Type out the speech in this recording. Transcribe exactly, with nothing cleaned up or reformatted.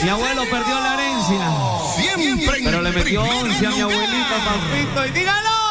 Mi abuelo perdió la herencia. Siempre. Pero le metió once a mi abuelito, papito. Y dígalo.